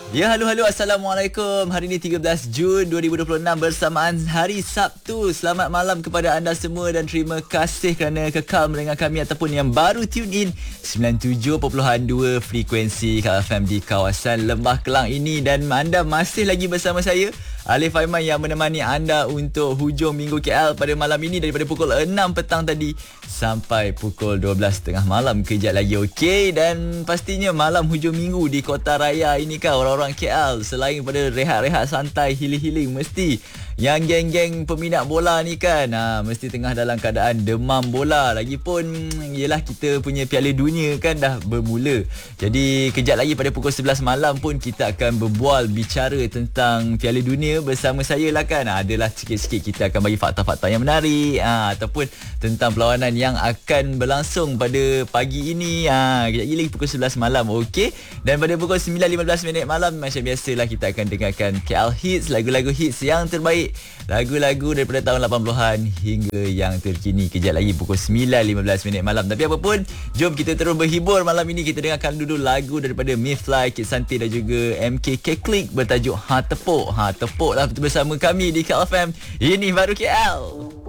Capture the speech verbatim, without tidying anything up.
Ya, halo halo, Assalamualaikum. Hari ini tiga belas Jun dua ribu dua puluh enam bersamaan hari Sabtu. Selamat malam kepada anda semua dan terima kasih kerana kekal mendengar kami ataupun yang baru tune in sembilan puluh tujuh perpuluhan dua frekuensi K F M di kawasan Lembah Kelang ini, dan anda masih lagi bersama saya Alif Aiman yang menemani anda untuk hujung minggu K L pada malam ini daripada pukul enam petang tadi sampai pukul dua belas tiga puluh malam. Kejap lagi, okey. Dan pastinya malam hujung minggu di Kota Raya ini kan orang-orang K L selain pada rehat-rehat santai, healing-healing, mesti yang geng-geng peminat bola ni kan ha, mesti tengah dalam keadaan demam bola. Lagipun yelah, kita punya Piala Dunia kan dah bermula. Jadi kejap lagi pada pukul sebelas malam pun kita akan berbual bicara tentang Piala Dunia bersama saya lah kan. Ha, adalah sikit-sikit kita akan bagi fakta-fakta yang menarik ha, ataupun tentang perlawanan yang akan berlangsung pada pagi ini. Ha, kejap lagi pukul sebelas malam, okey. Dan pada pukul sembilan lima belas minit malam macam biasalah kita akan dengarkan K L Hits, lagu-lagu hits yang terbaik, lagu-lagu daripada tahun lapan puluhan hingga yang terkini. Kejap lagi pukul sembilan lima belas minit malam. Tapi apa pun, jom kita terus berhibur malam ini. Kita dengarkan dulu lagu daripada Mayfly, Kid Santi dan juga M K K-Click bertajuk Ha Tepuk. Ha Tepuk lah bersama kami di K L F M. Ini baru K L.